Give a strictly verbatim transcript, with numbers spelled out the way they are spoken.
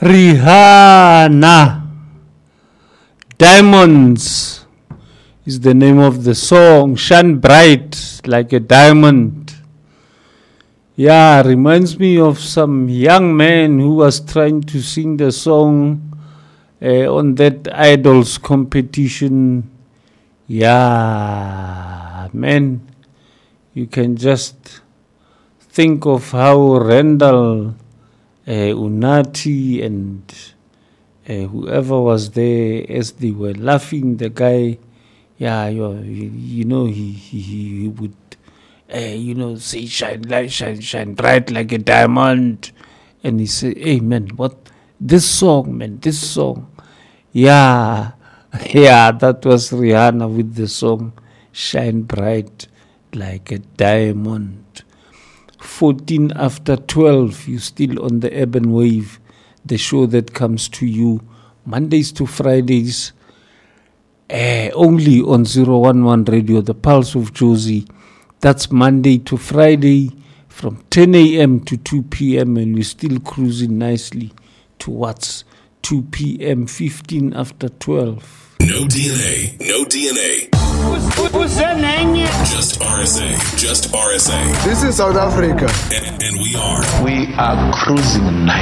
Rihanna. Diamonds is the name of the song. Shine bright like a diamond. Yeah, reminds me of some young man who was trying to sing the song uh, on that Idols competition. Yeah, man, you can just think of how Randall, uh, Unati, and uh, whoever was there, as they were laughing, the guy, yeah, you, you know, he, he, he would, uh, you know, say, shine light, shine, shine bright like a diamond. And he said, hey, man, what, this song, man, this song. Yeah, yeah, that was Rihanna with the song, Shine Bright Like a Diamond. fourteen after twelve, you still on the Urban Wave, the show that comes to you Mondays to Fridays, uh, only on zero one one Radio, the Pulse of Jozi. That's Monday to Friday from ten a.m. to two p.m. and we're still cruising nicely towards two p.m., fifteen after twelve. No D N A, no D N A. Who's, who's that name? Just R S A, just R S A. This is South Africa. And, and we are. We are cruising night.